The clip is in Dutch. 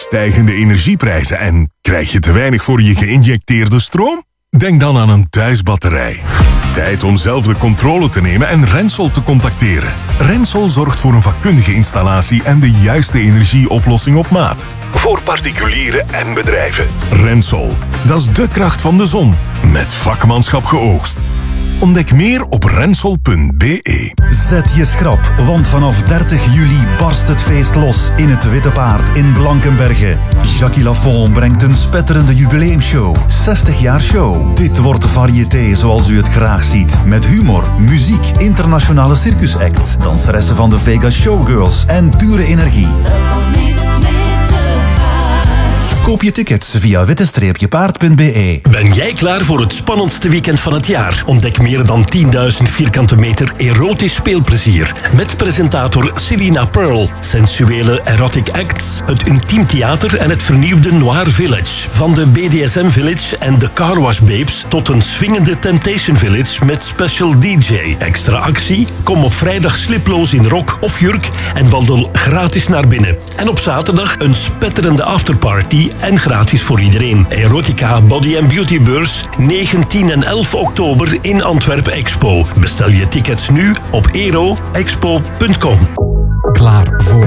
Stijgende energieprijzen en krijg je te weinig voor je geïnjecteerde stroom? Denk dan aan een thuisbatterij. Tijd om zelf de controle te nemen en Rensol te contacteren. Rensol zorgt voor een vakkundige installatie en de juiste energieoplossing op maat. Voor particulieren en bedrijven. Rensol, dat is de kracht van de zon. Met vakmanschap geoogst. Ontdek meer op rensol.be. Zet je schrap, want vanaf 30 juli barst het feest los in het Witte Paard in Blankenberge. Jackie Lafont brengt een spetterende jubileumshow. 60 jaar show. Dit wordt variété zoals u het graag ziet. Met humor, muziek, internationale circusacts, danseressen van de Vegas Showgirls en pure energie. Koop je tickets via witte-paard.be. Ben jij klaar voor het spannendste weekend van het jaar? Ontdek meer dan 10.000 vierkante meter erotisch speelplezier. Met presentator Selina Pearl. Sensuele erotic acts, het intiem theater en het vernieuwde Noir Village. Van de BDSM Village en de Car Wash Babes tot een swingende Temptation Village met special DJ. Extra actie? Kom op vrijdag sliploos in rok of jurk en wandel gratis naar binnen. En op zaterdag een spetterende afterparty en gratis voor iedereen. Erotica Body and Beauty Beurs 9, 10 en 11 oktober in Antwerpen Expo. Bestel je tickets nu op eroexpo.com. Klaar voor